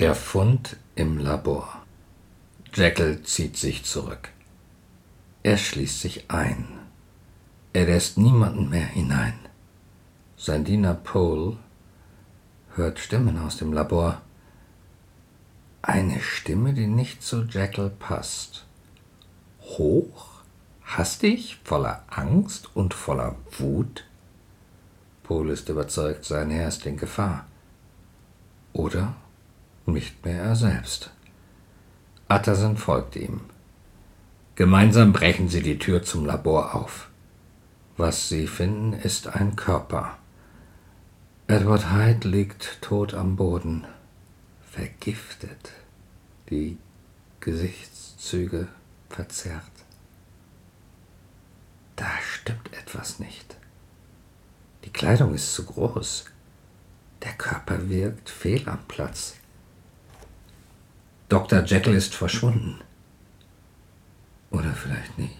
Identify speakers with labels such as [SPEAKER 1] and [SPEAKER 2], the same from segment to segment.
[SPEAKER 1] Der Fund im Labor. Jekyll zieht sich zurück. Er schließt sich ein. Er lässt niemanden mehr hinein. Sein Diener Pohl hört Stimmen aus dem Labor. Eine Stimme, die nicht zu Jekyll passt. Hoch, hastig, voller Angst und voller Wut. Pohl ist überzeugt, sein Herr ist in Gefahr. Oder nicht mehr er selbst. Utterson folgt ihm. Gemeinsam brechen sie die Tür zum Labor auf. Was sie finden, ist ein Körper. Edward Hyde liegt tot am Boden, vergiftet, die Gesichtszüge verzerrt. Da stimmt etwas nicht. Die Kleidung ist zu groß. Der Körper wirkt fehl am Platz. Dr. Jekyll ist verschwunden. Oder vielleicht nicht.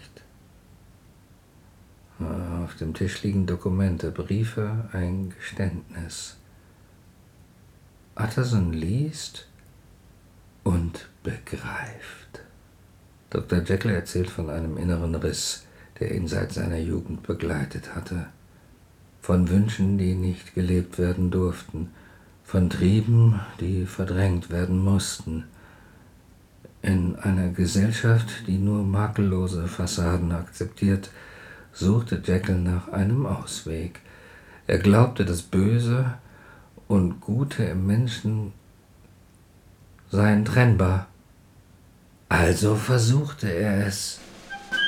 [SPEAKER 1] Auf dem Tisch liegen Dokumente, Briefe, ein Geständnis. Utterson liest und begreift. Dr. Jekyll erzählt von einem inneren Riss, der ihn seit seiner Jugend begleitet hatte. Von Wünschen, die nicht gelebt werden durften. Von Trieben, die verdrängt werden mussten. In einer Gesellschaft, die nur makellose Fassaden akzeptiert, suchte Jekyll nach einem Ausweg. Er glaubte, das Böse und Gute im Menschen seien trennbar. Also versuchte er es.